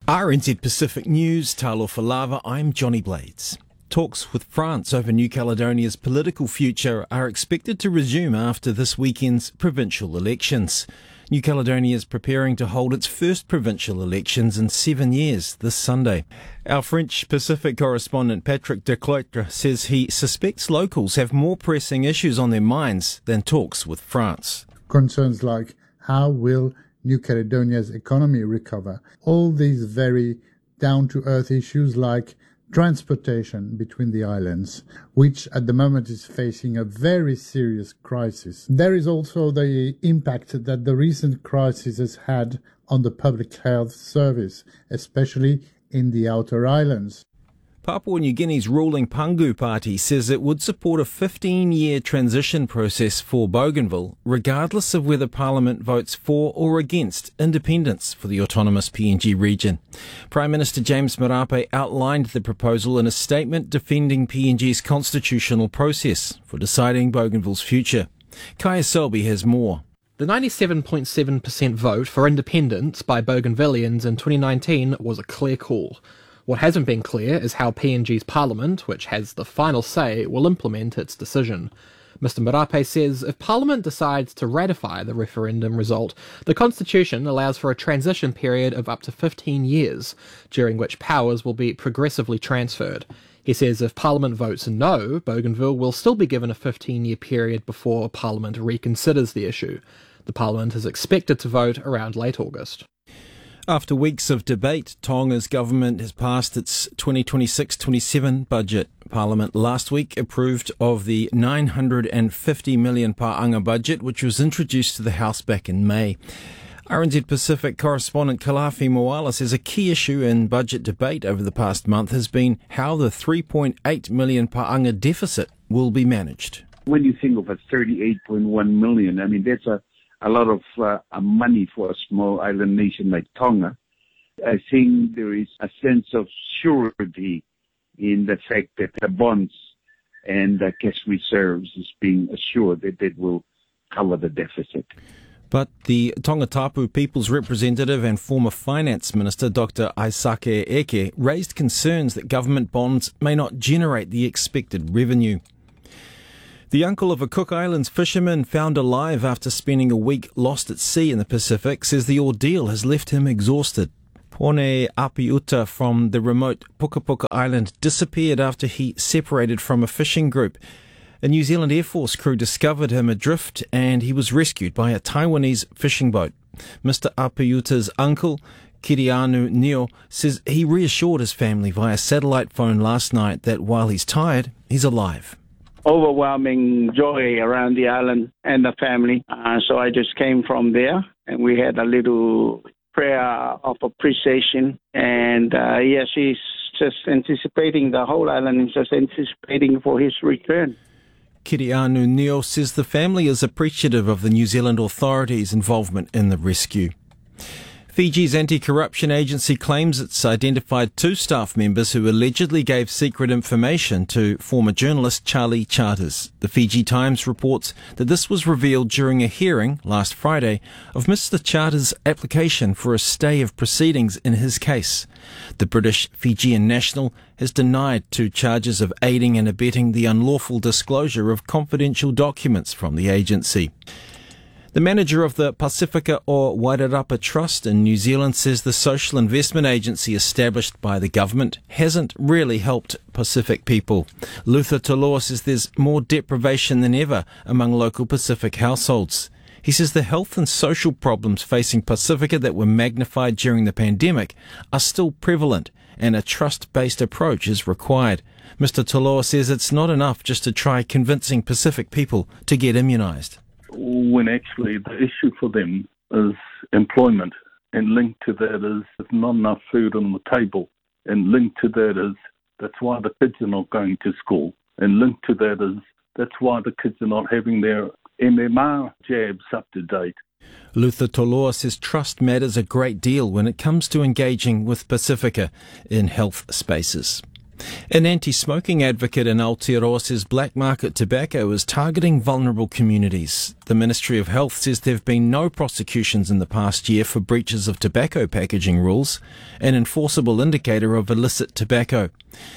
RNZ Pacific News, Talofa Lava, I'm Johnny Blades. Talks with France over New Caledonia's political future are expected to resume after this weekend's provincial elections. New Caledonia is preparing to hold its first provincial elections in 7 years this Sunday. Our French Pacific correspondent Patrick de Cloitre says he suspects locals have more pressing issues on their minds than talks with France. Concerns like how will New Caledonia's economy recover? All these very down-to-earth issues like transportation between the islands, which at the moment is facing a very serious crisis. There is also the impact that the recent crisis has had on the public health service, especially in the outer islands. Papua New Guinea's ruling Pangu Party says it would support a 15-year transition process for Bougainville, regardless of whether Parliament votes for or against independence for the autonomous PNG region. Prime Minister James Marape outlined the proposal in a statement defending PNG's constitutional process for deciding Bougainville's future. Kaya Selby has more. The 97.7% vote for independence by Bougainvilleans in 2019 was a clear call. What hasn't been clear is how PNG's parliament, which has the final say, will implement its decision. Mr Marape says if Parliament decides to ratify the referendum result, the Constitution allows for a transition period of up to 15 years, during which powers will be progressively transferred. He says if Parliament votes no, Bougainville will still be given a 15-year period before Parliament reconsiders the issue. The Parliament is expected to vote around late August. After weeks of debate, Tonga's government has passed its 2026-27 budget. Parliament last week approved of the 950 million pa'anga budget, which was introduced to the House back in May. RNZ Pacific correspondent Kalafi Moala says a key issue in budget debate over the past month has been how the 3.8 million pa'anga deficit will be managed. When you think of a 38.1 million, I mean, that's a lot of money for a small island nation like Tonga. I think there is a sense of surety in the fact that the bonds and the cash reserves is being assured that it will cover the deficit. But the Tongatapu People's Representative and former Finance Minister Dr. Aisake Eke raised concerns that government bonds may not generate the expected revenue. The uncle of a Cook Islands fisherman found alive after spending a week lost at sea in the Pacific says the ordeal has left him exhausted. Pone Apiuta from the remote Puka Puka Island disappeared after he separated from a fishing group. A New Zealand Air Force crew discovered him adrift and he was rescued by a Taiwanese fishing boat. Mr. Apiuta's uncle, Kirianu Neo, says he reassured his family via satellite phone last night that while he's tired, he's alive. Overwhelming joy around the island and the family. So I just came from there and we had a little prayer of appreciation. And she's just anticipating, the whole island is just anticipating for his return. Kirianu Neo says the family is appreciative of the New Zealand authorities' involvement in the rescue. Fiji's anti-corruption agency claims it's identified 2 staff members who allegedly gave secret information to former journalist Charlie Charters. The Fiji Times reports that this was revealed during a hearing last Friday of Mr. Charters' application for a stay of proceedings in his case. The British Fijian national has denied 2 charges of aiding and abetting the unlawful disclosure of confidential documents from the agency. The manager of the Pacifica o Wairarapa Trust in New Zealand says the social investment agency established by the government hasn't really helped Pacific people. Luther Toloa says there's more deprivation than ever among local Pacific households. He says the health and social problems facing Pacifica that were magnified during the pandemic are still prevalent and a trust-based approach is required. Mr. Toloa says it's not enough just to try convincing Pacific people to get immunised. When actually the issue for them is employment, and linked to that is not enough food on the table, and linked to that is that's why the kids are not going to school, and linked to that is that's why the kids are not having their MMR jabs up to date. Luther Toloa says trust matters a great deal when it comes to engaging with Pacifica in health spaces. An anti-smoking advocate in Aotearoa says black market tobacco is targeting vulnerable communities. The Ministry of Health says there have been no prosecutions in the past year for breaches of tobacco packaging rules, an enforceable indicator of illicit tobacco.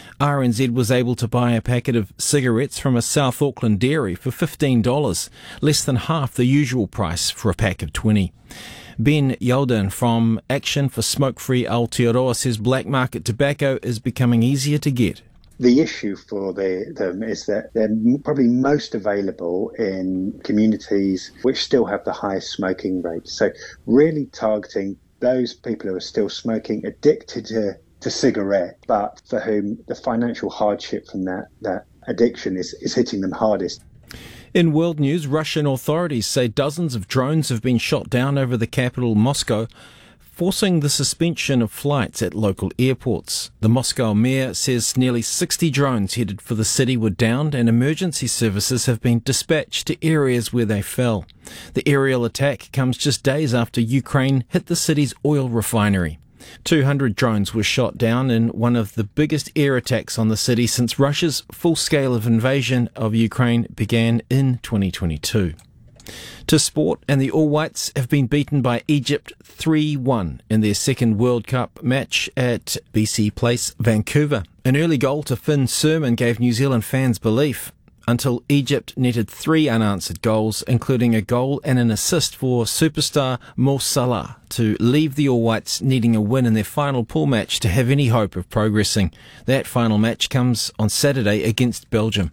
RNZ was able to buy a packet of cigarettes from a South Auckland dairy for $15, less than half the usual price for a pack of 20. Ben Yalden from Action for Smoke-Free Aotearoa says black market tobacco is becoming easier to get. The issue for them is that they're probably most available in communities which still have the highest smoking rate. So really targeting those people who are still smoking, addicted to cigarette, but for whom the financial hardship from that addiction is hitting them hardest. In world news, Russian authorities say dozens of drones have been shot down over the capital, Moscow, forcing the suspension of flights at local airports. The Moscow mayor says nearly 60 drones headed for the city were downed and emergency services have been dispatched to areas where they fell. The aerial attack comes just days after Ukraine hit the city's oil refinery. 200 drones were shot down in one of the biggest air attacks on the city since Russia's full-scale invasion of Ukraine began in 2022. To sport, and the All Whites have been beaten by Egypt 3-1 in their second World Cup match at BC Place, Vancouver. An early goal to Finn Surman gave New Zealand fans belief, until Egypt netted 3 unanswered goals, including a goal and an assist for superstar Mo Salah, to leave the All Whites needing a win in their final pool match to have any hope of progressing. That final match comes on Saturday against Belgium.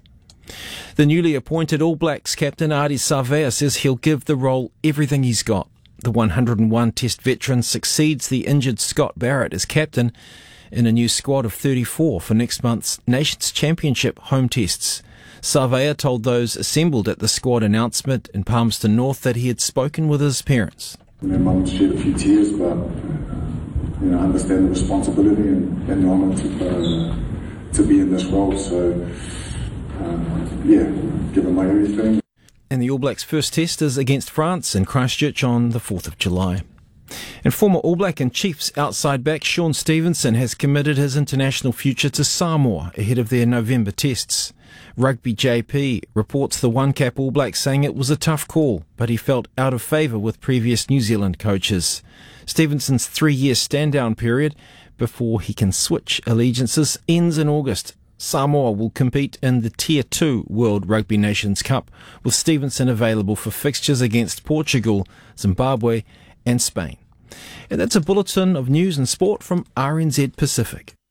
The newly appointed All Blacks captain Ardie Savea says he'll give the role everything he's got. The 101 Test veteran succeeds the injured Scott Barrett as captain in a new squad of 34 for next month's Nations Championship home tests. Savea told those assembled at the squad announcement in Palmerston North that he had spoken with his parents. My mum shed a few tears, but I understand the responsibility and the honour to be in this role. So, give them my everything. And the All Blacks' first test is against France in Christchurch on the 4th of July. And former All Black and Chiefs outside back Shaun Stevenson has committed his international future to Samoa ahead of their November tests. Rugby JP reports the one-cap All Black saying it was a tough call, but he felt out of favour with previous New Zealand coaches. Stevenson's 3-year stand-down period before he can switch allegiances ends in August. Samoa will compete in the Tier 2 World Rugby Nations Cup, with Stevenson available for fixtures against Portugal, Zimbabwe and Spain. And that's a bulletin of news and sport from RNZ Pacific.